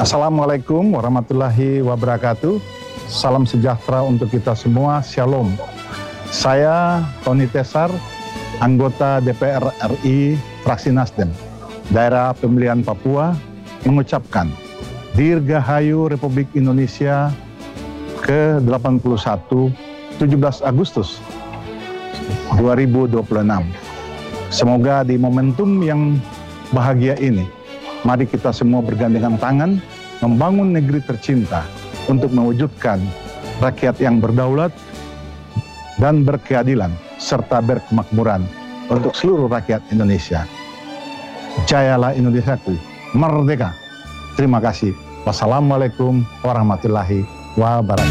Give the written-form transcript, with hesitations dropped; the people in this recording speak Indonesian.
Assalamualaikum warahmatullahi wabarakatuh. Salam sejahtera untuk kita semua. Shalom. Saya Tony Tesar, anggota DPR RI fraksi Nasdem, daerah pemilihan Papua, mengucapkan Dirgahayu Republik Indonesia ke-81, 17 Agustus 2026. Semoga di momentum yang bahagia ini, mari kita semua bergandengan tangan membangun negeri tercinta untuk mewujudkan rakyat yang berdaulat dan berkeadilan serta berkemakmuran untuk seluruh rakyat Indonesia. Jayalah Indonesiaku, merdeka. Terima kasih. Wassalamualaikum warahmatullahi wabarakatuh.